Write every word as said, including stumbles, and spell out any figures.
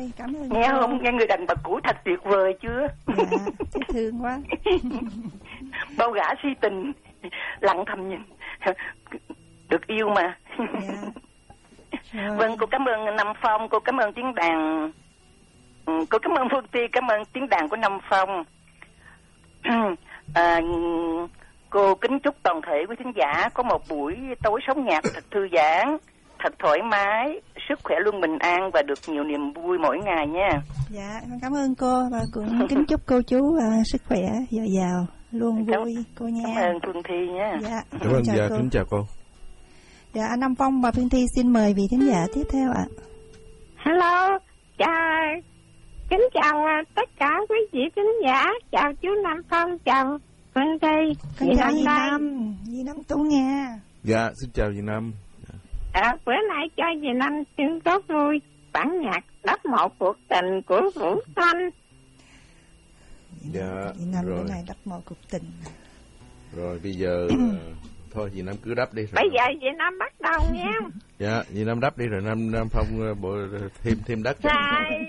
rồi, cảm ơn nghe cô. không? Nghe người đàn bà cũ thật tuyệt vời chưa? Dạ, thấy thương quá. Bao gã si tình lặng thầm nhìn, được yêu mà. Dạ. Rồi. Vâng, cô cảm ơn Nam Phong, cô cảm ơn tiếng đàn, cô cảm ơn Phương Ti, cảm ơn tiếng đàn của Nam Phong. À, cô kính chúc toàn thể quý thính giả có một buổi tối sống nhạc thật thư giãn, thật thoải mái, sức khỏe luôn bình an và được nhiều niềm vui mỗi ngày nha. Dạ, con cảm ơn cô và cũng kính chúc cô chú uh, sức khỏe dồi dào, luôn Cảm, vui cô nha. Cảm ơn Phương Thi nha. Dạ, Cảm ơn, chào dạ, cô. kính chào cô. Dạ, anh Nam Phong và Phương Thi xin mời vị thính giả tiếp theo ạ. Hello, chào, kính chào tất cả quý vị thính giả, chào chú Nam Phong, chào Phương Thi. Con chào dì Năm, dì Năm Tú Nga. Dạ, xin chào dì Năm. À, bữa nay cho dì Năm xin tốt vui bản nhạc Đắp Một Cuộc Tình của Vũ Thanh. Dạ, Dì Năm rồi. bữa nay đắp một cuộc tình. Rồi bây giờ thôi dì Năm cứ đắp đi. Rồi. Bây giờ dì Năm bắt đầu nha. Dạ, dì Năm đắp đi rồi Năm Nam Phong bộ thêm thêm đất. Sai.